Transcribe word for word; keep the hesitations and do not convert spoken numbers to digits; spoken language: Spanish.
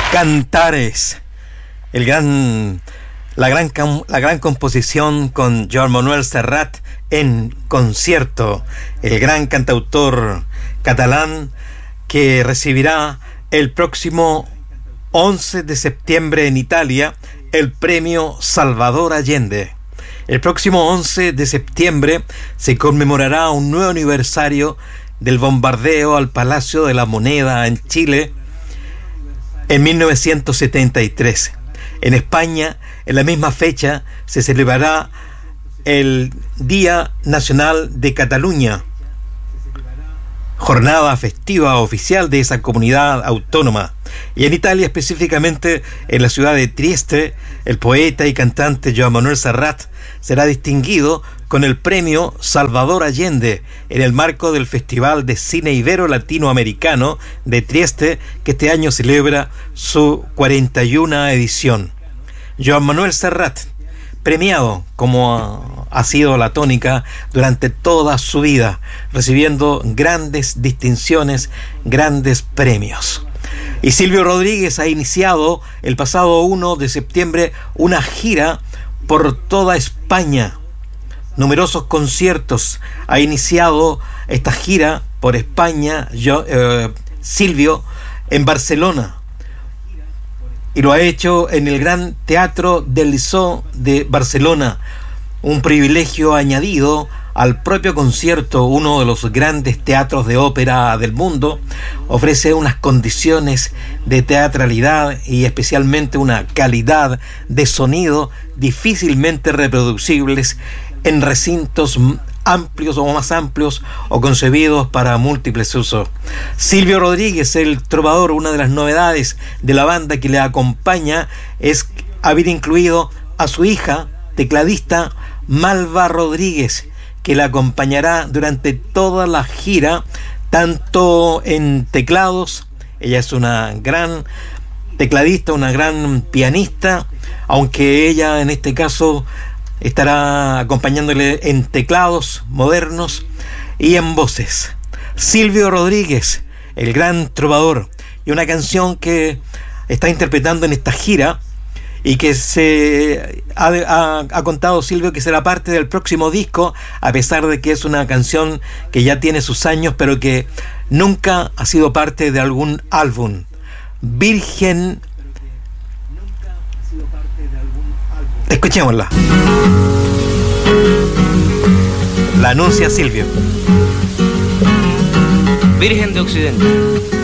Cantares, el gran, la, gran, la gran composición con Joan Manuel Serrat en concierto, el gran cantautor catalán que recibirá el próximo once de septiembre en Italia el premio Salvador Allende. El próximo once de septiembre se conmemorará un nuevo aniversario del bombardeo al Palacio de la Moneda en Chile en mil novecientos setenta y tres. En España, en la misma fecha, se celebrará el Día Nacional de Cataluña, jornada festiva oficial de esa comunidad autónoma. Y en Italia, específicamente en la ciudad de Trieste, el poeta y cantante Joan Manuel Serrat será distinguido con el premio Salvador Allende en el marco del Festival de Cine Ibero Latinoamericano de Trieste, que este año celebra su cuarenta y una edición. Joan Manuel Serrat, premiado como ha sido la tónica durante toda su vida, recibiendo grandes distinciones, grandes premios. Y Silvio Rodríguez ha iniciado el pasado uno de septiembre una gira por toda España. Numerosos conciertos. Ha iniciado esta gira por España, yo, eh, Silvio, en Barcelona. Y lo ha hecho en el Gran Teatro del Liceo de Barcelona. Un privilegio añadido al propio concierto. Uno de los grandes teatros de ópera del mundo ofrece unas condiciones de teatralidad y especialmente una calidad de sonido difícilmente reproducibles en recintos amplios o más amplios o concebidos para múltiples usos. Silvio Rodríguez, el trovador, una de las novedades de la banda que le acompaña es haber incluido a su hija tecladista Malva Rodríguez, que la acompañará durante toda la gira, tanto en teclados. Ella es una gran tecladista, una gran pianista, aunque ella en este caso estará acompañándole en teclados modernos y en voces. Silvio Rodríguez, el gran trovador, y una canción que está interpretando en esta gira y que se ha, ha, ha contado Silvio que será parte del próximo disco, a pesar de que es una canción que ya tiene sus años, pero que nunca ha sido parte de algún álbum. Virgen. Escuchémosla. La anuncia Silvio. Virgen de Occidente.